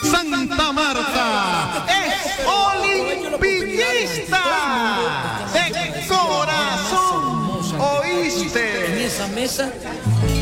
Santa Marta es olimpillista de corazón. ¿Oíste? En esa mesa